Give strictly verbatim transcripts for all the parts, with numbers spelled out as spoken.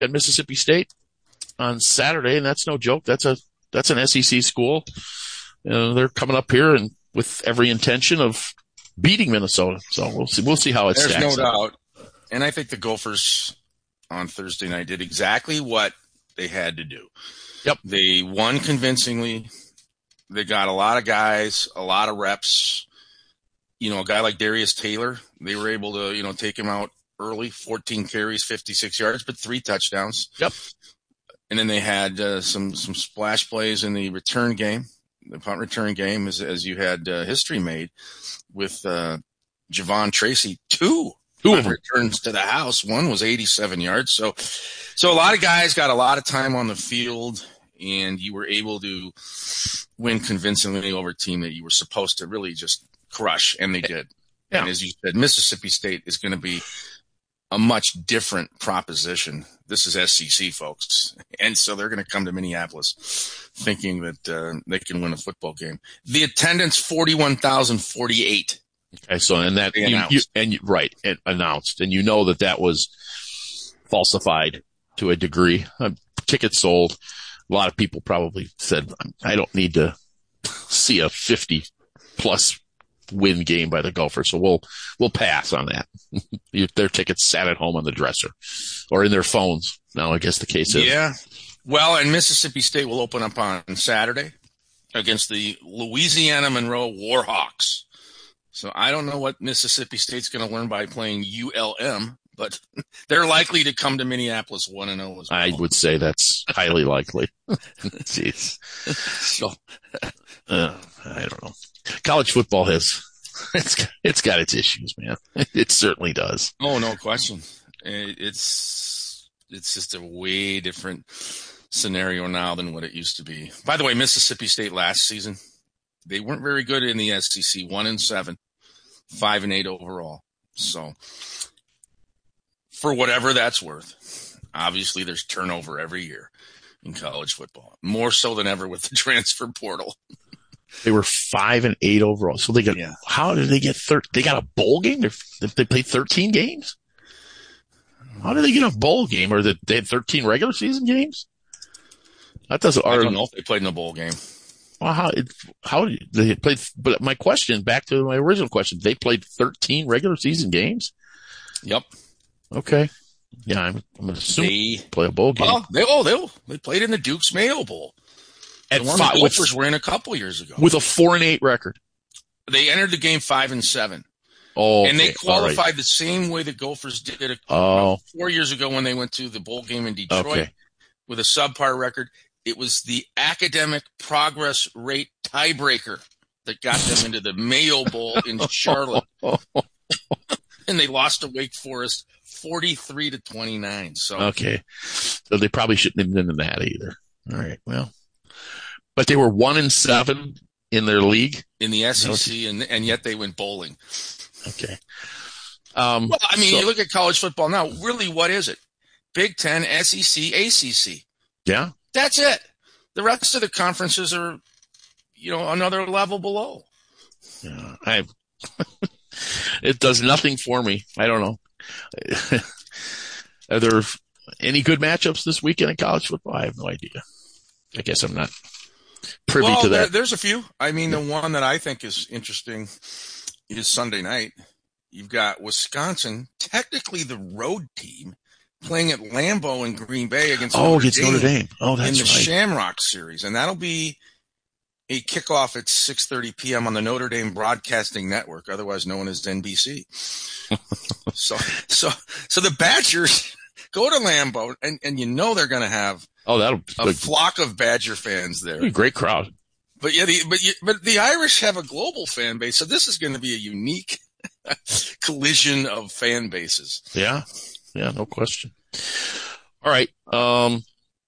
at Mississippi State on Saturday, and that's no joke. That's a that's an S E C school. Uh, they're coming up here and with every intention of beating Minnesota. So we'll see. We'll see how it There's stacks no up. doubt. And I think the Gophers on Thursday night did exactly what they had to do. Yep. They won convincingly. They got a lot of guys, a lot of reps. You know, a guy like Darius Taylor, they were able to, you know, take him out early, fourteen carries, fifty-six yards, but three touchdowns. Yep. And then they had uh, some some splash plays in the return game, the punt return game, as, as you had uh, history made with uh, Javon Tracy. Two Two punt returns to the house. One was eighty-seven yards. So, so a lot of guys got a lot of time on the field, and you were able to win convincingly over a team that you were supposed to really just crush, and they did. Yeah. And as you said, Mississippi State is going to be a much different proposition. This is S E C, folks. And so they're going to come to Minneapolis thinking that uh, they can win a football game. The attendance, forty-one thousand forty-eight. Okay, so and that They you, announced. you, and you, right and announced, and you know that that was falsified to a degree. Uh, tickets sold. A lot of people probably said, "I don't need to see a fifty plus win game by the Gophers, so we'll we'll pass on that." Their tickets sat at home on the dresser or in their phones. Now, I guess the case is Yeah. Well, and Mississippi State will open up on Saturday against the Louisiana Monroe Warhawks. So I don't know what Mississippi State's going to learn by playing U L M, but they're likely to come to Minneapolis one and oh as well. I would say that's highly likely. Jeez. So, Uh, I don't know. College football has it's it's got its issues, man. It certainly does. oh, no question. It- It's it's just a way different scenario now than what it used to be. By the way, Mississippi State last season, they weren't very good in the S E C. One and seven, five and eight overall. So, for whatever that's worth, obviously there's turnover every year in college football, more so than ever with the transfer portal. They were five and eight overall. So they got Yeah. how did they get thir- they got a bowl game? They're, they played thirteen games. How did they get a bowl game? Or did they had thirteen regular season games? That doesn't. I Or, don't know if they played in a bowl game. well, how it, how did they played? But my question, back to my original question, they played thirteen regular season games. Yep. Okay, yeah, I'm, I'm going to assume They, they play a bowl game. well, they, oh, they, they played in the Duke's Mayo Bowl. At The one five, the with, Gophers were in a couple years ago. with a four and eight record. They entered the game five and seven. Oh, And they okay, all right. qualified the same way the Gophers did it Oh, four years ago when they went to the bowl game in Detroit okay. with a subpar record. It was the academic progress rate tiebreaker that got them into the Mayo Bowl in Charlotte. And they lost to Wake Forest forty-three to twenty-nine. So Okay. So they probably shouldn't have been in that either. All right. Well, but they were one and seven in their league. in the S E C, and and yet they went bowling. Okay. Um, Well, I mean, so- you look at college football now. Really, what is it? Big Ten, S E C, A C C. yeah. That's it. The rest of the conferences are, you know, another level below. Yeah. I, it does nothing for me. I don't know. Are there any good matchups this weekend in college football? I have no idea. I guess I'm not privy well, to there, that. there's a few. I mean, the one that I think is interesting is Sunday night. You've got Wisconsin, technically the road team, playing at Lambeau in Green Bay against Oh, Notre against Dame Notre Dame. Oh, in that's the right. Shamrock Series, and that'll be a kickoff at six thirty p.m. on the Notre Dame Broadcasting Network, otherwise known as N B C. so, so, so the Badgers go to Lambeau, and, and you know they're going to have Oh, that'll a be flock of Badger fans there. a great crowd. But yeah, the, but you, but the Irish have a global fan base, so this is going to be a unique collision of fan bases. Yeah. Yeah, no question. All right. Um,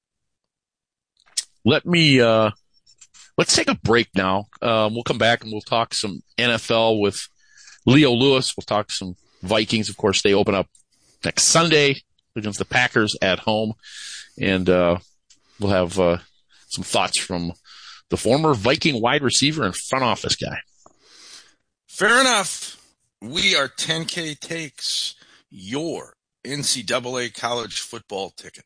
let me, uh, let's take a break now. Um, we'll come back and we'll talk some N F L with Leo Lewis. We'll talk some Vikings. Of course, they open up next Sunday against the Packers at home. And, uh, we'll have, uh, some thoughts from the former Viking wide receiver and front office guy. Fair enough. We are ten K Takes, your N C double A college football ticket.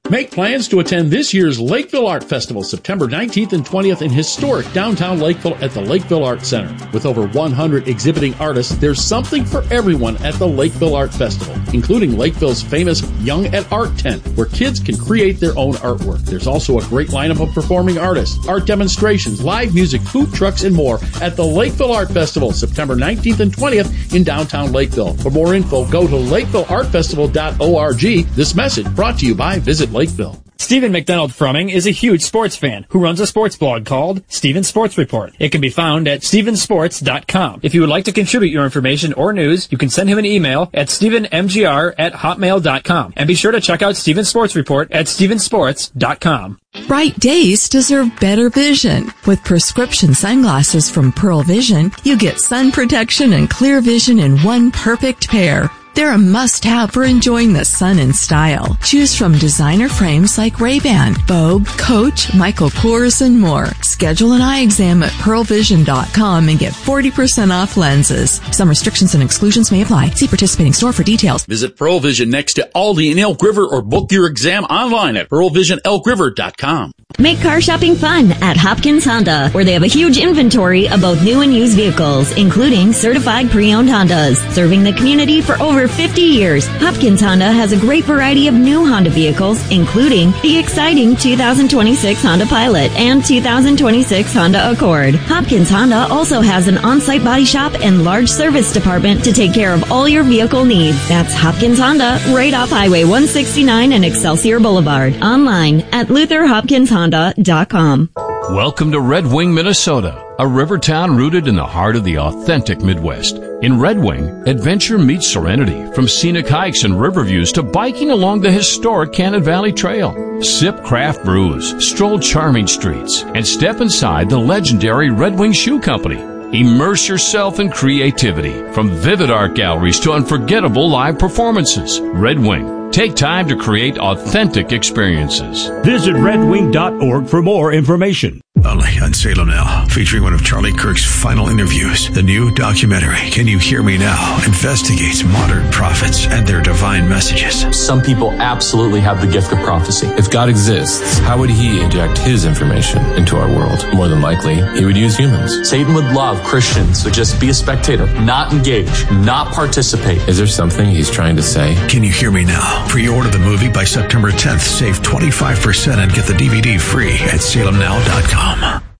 Make plans to attend this year's Lakeville Art Festival, September nineteenth and twentieth in historic downtown Lakeville at the Lakeville Art Center. With over one hundred exhibiting artists, there's something for everyone at the Lakeville Art Festival, including Lakeville's famous Young at Art tent, where kids can create their own artwork. There's also a great lineup of performing artists, art demonstrations, live music, food trucks, and more at the Lakeville Art Festival, September nineteenth and twentieth in downtown Lakeville. For more info, go to lakeville art festival dot org. This message brought to you by Visit Lakeville. Stephen McDonald Frumming is a huge sports fan who runs a sports blog called Stephen Sports Report. It can be found at stephen sports dot com. If you would like to contribute your information or news, you can send him an email at stephen m g r at hotmail dot com. And be sure to check out Stephen Sports Report at stephen sports dot com. Bright days deserve better vision. With prescription sunglasses from Pearl Vision, you get sun protection and clear vision in one perfect pair. They're a must-have for enjoying the sun in style. Choose from designer frames like Ray-Ban, Vogue, Coach, Michael Kors, and more. Schedule an eye exam at pearl vision dot com and get forty percent off lenses. Some restrictions and exclusions may apply. See participating store for details. Visit Pearl Vision next to Aldi in Elk River or book your exam online at pearl vision elk river dot com. Make car shopping fun at Hopkins Honda, where they have a huge inventory of both new and used vehicles, including certified pre-owned Hondas. Serving the community for over fifty years, Hopkins Honda has a great variety of new Honda vehicles, including the exciting two thousand twenty-six Honda Pilot and two thousand twenty-six Honda Accord. Hopkins Honda also has an on-site body shop and large service department to take care of all your vehicle needs. That's Hopkins Honda, right off Highway one sixty-nine and Excelsior Boulevard. Online at luther hopkins honda dot com. Welcome to Red Wing, Minnesota, a river town rooted in the heart of the authentic Midwest. In Red Wing, adventure meets serenity, from scenic hikes and river views to biking along the historic Cannon Valley Trail. Sip craft brews, stroll charming streets, and step inside the legendary Red Wing Shoe Company. Immerse yourself in creativity, from vivid art galleries to unforgettable live performances. Red Wing. Take time to create authentic experiences. Visit red wing dot org for more information. Only on Salem Now, featuring one of Charlie Kirk's final interviews. The new documentary, Can You Hear Me Now?, investigates modern prophets and their divine messages. Some people absolutely have the gift of prophecy. If God exists, how would he inject his information into our world? More than likely, he would use humans. Satan would love Christians to just be a spectator, not engage, not participate. Is there something he's trying to say? Can You Hear Me Now? Pre-order the movie by September tenth. Save twenty-five percent and get the D V D free at salem now dot com.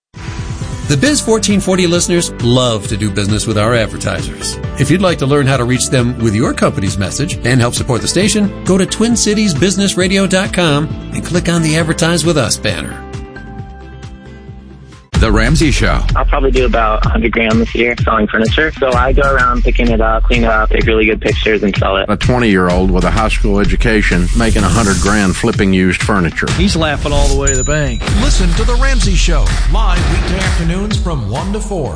The Biz fourteen forty listeners love to do business with our advertisers. If you'd like to learn how to reach them with your company's message and help support the station, go to twin cities business radio dot com and click on the Advertise With Us banner. The Ramsey Show. I'll probably do about one hundred grand this year selling furniture. So I go around picking it up, clean it up, take really good pictures, and sell it. A twenty-year-old with a high school education making one hundred grand flipping used furniture. He's laughing all the way to the bank. Listen to The Ramsey Show, live weekday afternoons from one to four.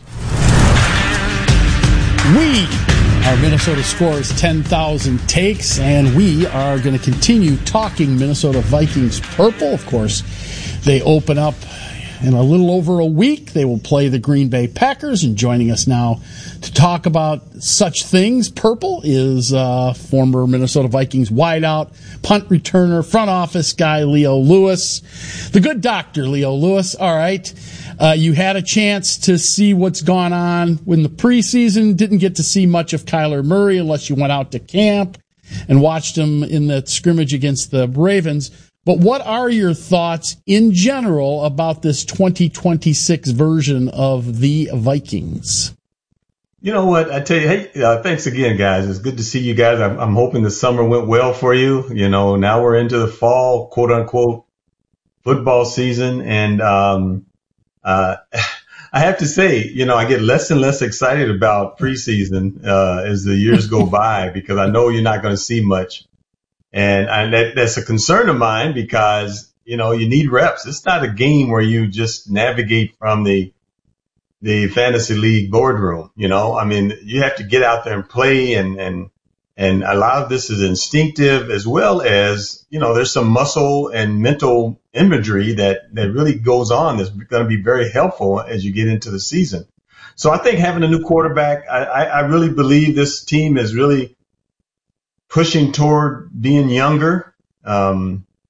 We are Minnesota Scores ten thousand Takes, and we are going to continue talking Minnesota Vikings purple. Of course, they open up in a little over a week. They will play the Green Bay Packers, and joining us now to talk about such things purple is uh, former Minnesota Vikings wideout, punt returner, front office guy Leo Lewis, the good doctor Leo Lewis. All right, uh, you had a chance to see what's gone on in the preseason. Didn't get to see much of Kyler Murray unless you went out to camp and watched him in that scrimmage against the Ravens. But what are your thoughts in general about this twenty twenty-six version of the Vikings? You know what? I tell you, hey, uh, thanks again, guys. It's good to see you guys. I'm, I'm hoping the summer went well for you. You know, now we're into the fall, quote unquote, football season. And um, uh, I have to say, you know, I get less and less excited about preseason uh, as the years go by, because I know you're not going to see much. And, and that, that's a concern of mine, because, you know, you need reps. It's not a game where you just navigate from the, the fantasy league boardroom. You know, I mean, you have to get out there and play, and, and, and a lot of this is instinctive, as well as, you know, there's some muscle and mental imagery that, that really goes on that's going to be very helpful as you get into the season. So I think having a new quarterback, I, I, I really believe this team is really pushing toward being younger. Um,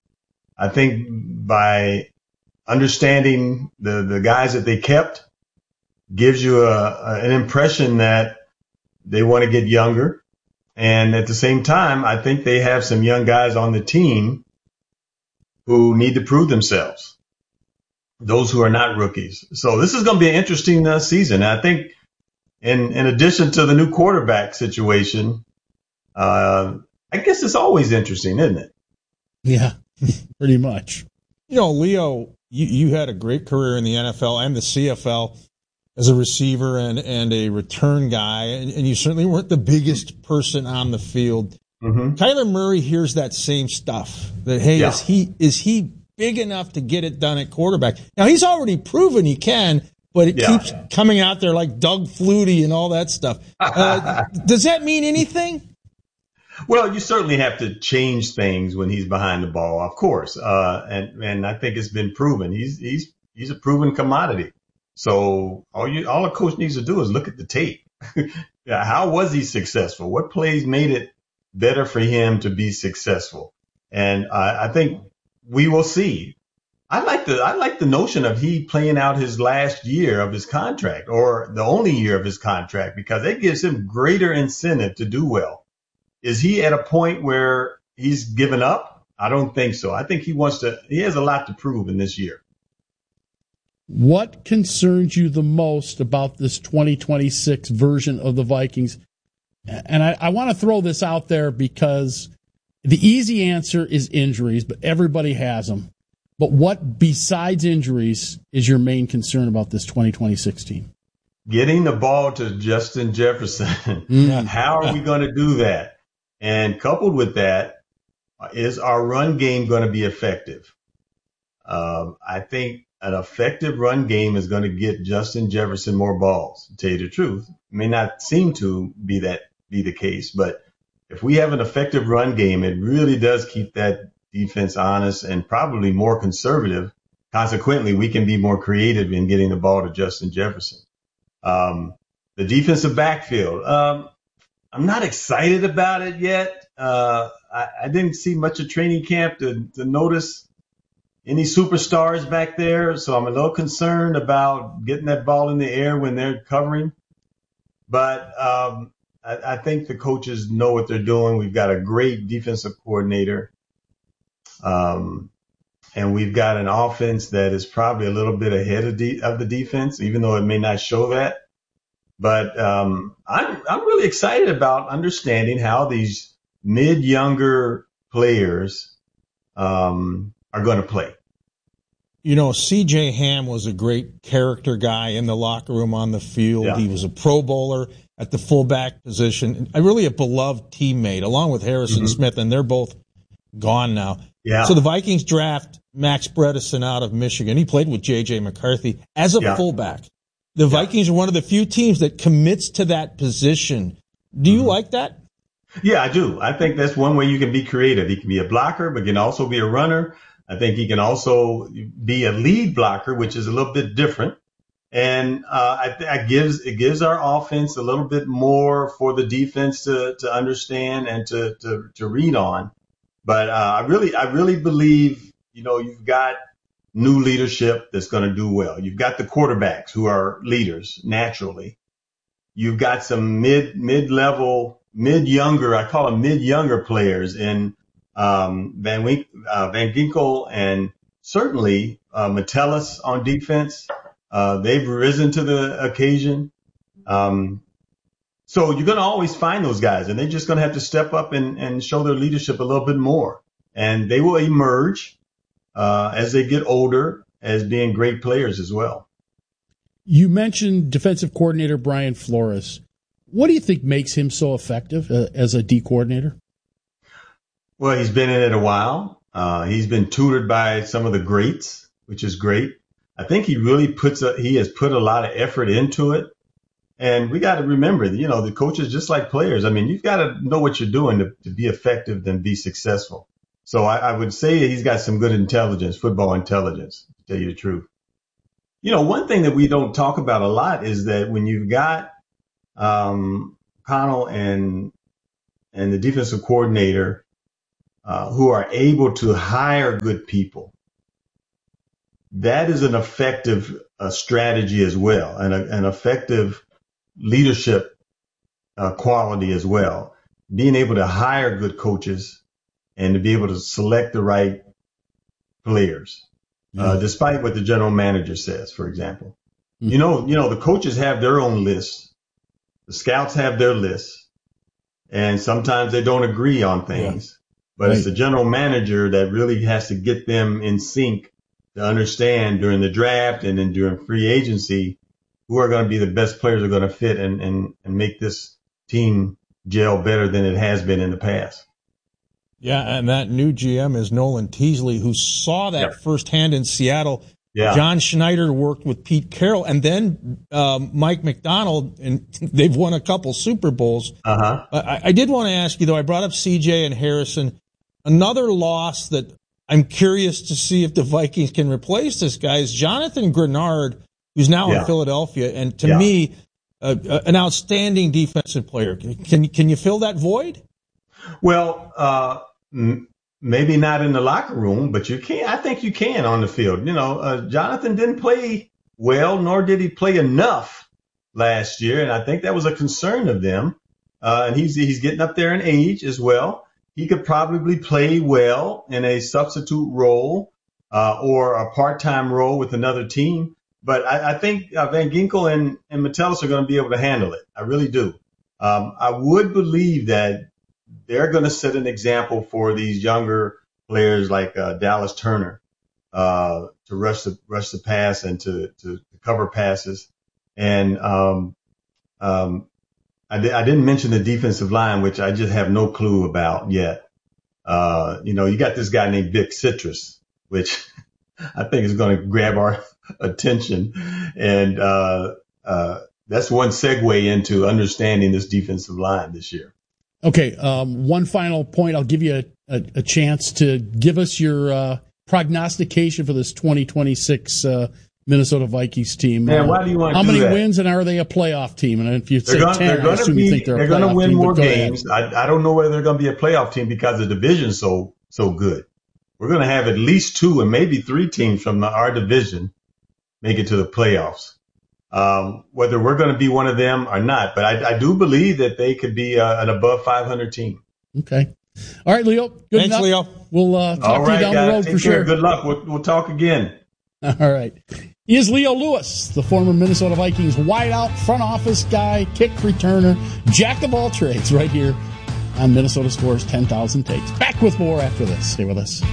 I think by understanding the, the guys that they kept gives you a, a, an impression that they want to get younger. And at the same time, I think they have some young guys on the team who need to prove themselves, those who are not rookies. So this is going to be an interesting uh, season. I think in, in addition to the new quarterback situation, uh, I guess it's always interesting, isn't it? Yeah, pretty much. You know, Leo, you, you had a great career in the N F L and the C F L as a receiver and, and a return guy, and, and you certainly weren't the biggest person on the field. Mm-hmm. Kyler Murray hears that same stuff, that, hey, Yeah. is he is he big enough to get it done at quarterback? Now, he's already proven he can, but it Yeah. keeps coming out there like Doug Flutie and all that stuff. Uh, does that mean anything? Well, you certainly have to change things when he's behind the ball, of course. Uh, and, and I think it's been proven. He's, he's, he's a proven commodity. So all you, all a coach needs to do is look at the tape. Yeah, how was he successful? What plays made it better for him to be successful? And uh, I think we will see. I like the, I like the notion of he playing out his last year of his contract or the only year of his contract, because it gives him greater incentive to do well. Is he at a point where he's given up? I don't think so. I think he wants to, he has a lot to prove in this year. What concerns you the most about this twenty twenty-six version of the Vikings? And I, I want to throw this out there because the easy answer is injuries, but everybody has them. But what besides injuries is your main concern about this twenty twenty-six team? Getting the ball to Justin Jefferson. Mm. How are we going to do that? And coupled with that, is our run game going to be effective? Um, I think an effective run game is going to get Justin Jefferson more balls, to tell you the truth. It may not seem to be that be the case, but if we have an effective run game, it really does keep that defense honest and probably more conservative. Consequently, we can be more creative in getting the ball to Justin Jefferson. Um, the defensive backfield. Um, I'm not excited about it yet. Uh, I, I didn't see much of training camp to, to notice any superstars back there, so I'm a little concerned about getting that ball in the air when they're covering. But um, I, I think the coaches know what they're doing. We've got a great defensive coordinator, um, and we've got an offense that is probably a little bit ahead of, de- of the defense, even though it may not show that. But um, I'm I'm really excited about understanding how these mid-younger players um, are going to play. You know, C J Ham was a great character guy in the locker room, on the field. Yeah. He was a Pro Bowler at the fullback position. A really a beloved teammate, along with Harrison Mm-hmm. Smith, and they're both gone now. Yeah. So the Vikings draft Max Bredesen out of Michigan. He played with J J McCarthy as a Yeah. fullback. The Vikings are one of the few teams that commits to that position. Do you Mm-hmm. like that? Yeah, I do. I think that's one way you can be creative. He can be a blocker, but can also be a runner. I think he can also be a lead blocker, which is a little bit different. And uh, I th- it gives it gives our offense a little bit more for the defense to to understand and to to, to read on. But uh, I really I really believe, you know, you've got new leadership that's going to do well. You've got the quarterbacks who are leaders naturally. You've got some mid mid level mid younger I call them mid younger players in um, Van Wink, uh, Van Ginkel and certainly uh, Metellus on defense. Uh, they've risen to the occasion. Um, so you're going to always find those guys, and they're just going to have to step up and, and show their leadership a little bit more. And they will emerge uh, as they get older as being great players as well. You mentioned defensive coordinator Brian Flores. What do you think makes him so effective uh, as a D coordinator? Well, he's been in it a while. Uh, he's been tutored by some of the greats, which is great. I think he really puts a, he has put a lot of effort into it. And we got to remember, you know, the coaches, just like players, I mean, you've got to know what you're doing to, to be effective and be successful. So I, I would say he's got some good intelligence, football intelligence, to tell you the truth. You know, one thing that we don't talk about a lot is that when you've got um, Connell and and the defensive coordinator uh, who are able to hire good people, that is an effective uh, strategy as well, and a, an effective leadership uh, quality as well. Being able to hire good coaches and to be able to select the right players, uh, mm-hmm. despite what the general manager says, for example. Mm-hmm. You know, you know, the coaches have their own lists. The scouts have their lists, and sometimes they don't agree on things. Yeah. But right. It's the general manager that really has to get them in sync to understand during the draft and then during free agency who are going to be the best players that are going to fit and, and, and make this team gel better than it has been in the past. Yeah, and that new G M is Nolan Teasley, who saw that yep. firsthand in Seattle. Yeah. John Schneider worked with Pete Carroll, and then um, Mike McDonald, and they've won a couple Super Bowls. Uh-huh. I, I did want to ask you, though, I brought up C J and Harrison. Another loss that I'm curious to see if the Vikings can replace this guy is Jonathan Grenard, who's now yeah. in Philadelphia, and to yeah. me, uh, uh, an outstanding defensive player. Can can you fill that void? Well, uh, m- maybe not in the locker room, but you can. I think you can on the field. You know, uh, Jonathan didn't play well, nor did he play enough last year, and I think that was a concern of them. Uh, and he's he's getting up there in age as well. He could probably play well in a substitute role uh, or a part-time role with another team. But I, I think uh, Van Ginkel and, and Metellus are going to be able to handle it. I really do. Um, I would believe that they're going to set an example for these younger players like uh, Dallas Turner uh, to rush the rush the pass and to, to cover passes. And um, um, I, di- I didn't mention the defensive line, which I just have no clue about yet. Uh, you know, you got this guy named Vic Citrus, which I think is going to grab our attention. And uh, uh, that's one segue into understanding this defensive line this year. Okay, um, one final point. I'll give you a, a, a chance to give us your uh, prognostication for this twenty twenty-six uh, Minnesota Vikings team. Man, uh, why do you want to How do many that? wins, and are they a playoff team? And if you say they're gonna, ten, they're gonna I assume be, you think they're, they're a going to playoff win team, more go games. I, I don't know whether they're going to be a playoff team because the division's so so good. We're going to have at least two and maybe three teams from the, our division make it to the playoffs. Um, whether we're going to be one of them or not, but I, I do believe that they could be uh, an above five hundred team. Okay. All right, Leo. Good Thanks, enough. Leo. We'll uh, talk All to right, you down guys, the road take for care. sure. Good luck. We'll, we'll talk again. All right. He is Leo Lewis, the former Minnesota Vikings wideout, front office guy, kick returner, jack of all trades, right here on Minnesota Scores ten thousand Takes. Back with more after this. Stay with us.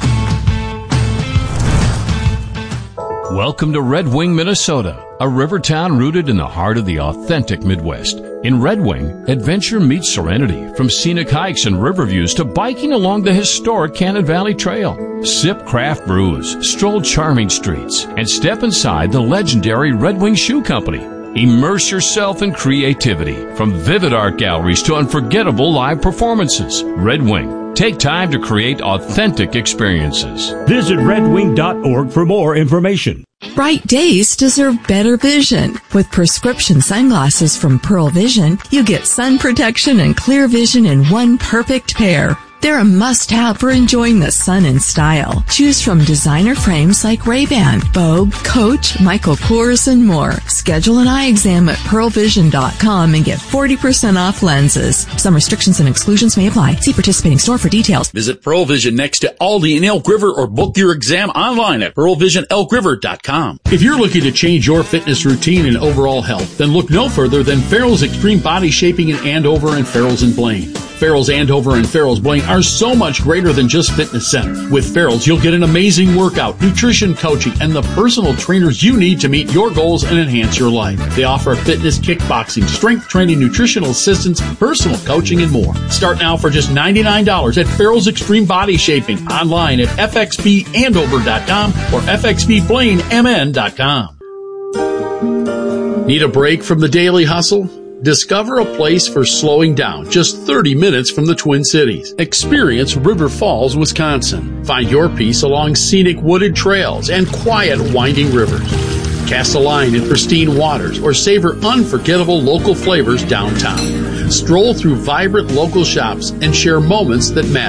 Welcome to Red Wing, Minnesota, a river town rooted in the heart of the authentic Midwest. In Red Wing, adventure meets serenity, from scenic hikes and river views to biking along the historic Cannon Valley Trail. Sip craft brews, stroll charming streets, and step inside the legendary Red Wing Shoe Company. Immerse yourself in creativity, from vivid art galleries to unforgettable live performances. Red Wing. Take time to create authentic experiences. Visit red wing dot org for more information. Bright days deserve better vision. With prescription sunglasses from Pearl Vision, you get sun protection and clear vision in one perfect pair. They're a must-have for enjoying the sun in style. Choose from designer frames like Ray-Ban, Vogue, Coach, Michael Kors, and more. Schedule an eye exam at pearl vision dot com and get forty percent off lenses. Some restrictions and exclusions may apply. See participating store for details. Visit Pearl Vision next to Aldi in Elk River or book your exam online at pearl vision elk river dot com. If you're looking to change your fitness routine and overall health, then look no further than Farrell's Extreme Body Shaping in Andover and Farrell's in Blaine. Farrell's Andover and Farrell's Blaine are so much greater than just fitness centers. With Farrell's, you'll get an amazing workout, nutrition coaching, and the personal trainers you need to meet your goals and enhance your life. They offer fitness, kickboxing, strength training, nutritional assistance, personal coaching, and more. Start now for just ninety-nine dollars at Farrell's Extreme Body Shaping, online at f x b andover dot com or f x b blaine m n dot com. Need a break from the daily hustle? Discover a place for slowing down just thirty minutes from the Twin Cities. Experience River Falls, Wisconsin. Find your peace along scenic wooded trails and quiet winding rivers. Cast a line in pristine waters or savor unforgettable local flavors downtown. Stroll through vibrant local shops and share moments that matter.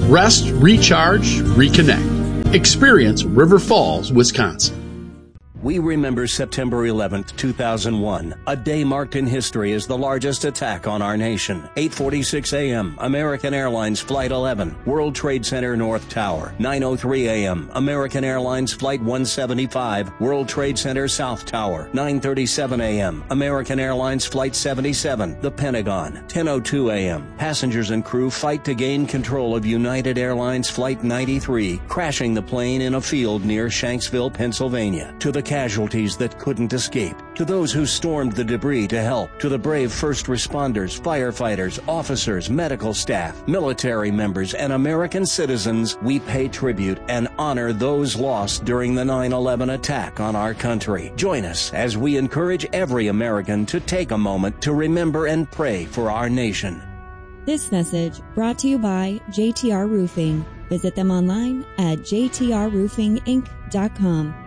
Rest, recharge, reconnect. Experience River Falls, Wisconsin. We remember September eleventh, two thousand one, a day marked in history as the largest attack on our nation. eight forty-six a.m., American Airlines Flight eleven, World Trade Center North Tower. nine oh three a.m., American Airlines Flight one seventy-five, World Trade Center South Tower. nine thirty-seven a.m., American Airlines Flight seventy-seven, the Pentagon. ten oh two a.m., passengers and crew fight to gain control of United Airlines Flight ninety-three, crashing the plane in a field near Shanksville, Pennsylvania. To the casualties that couldn't escape, to those who stormed the debris to help, to the brave first responders, firefighters, officers, medical staff, military members, and American citizens, we pay tribute and honor those lost during the nine eleven attack on our country. Join us as we encourage every American to take a moment to remember and pray for our nation. This message brought to you by J T R Roofing. Visit them online at j t r roofing inc dot com.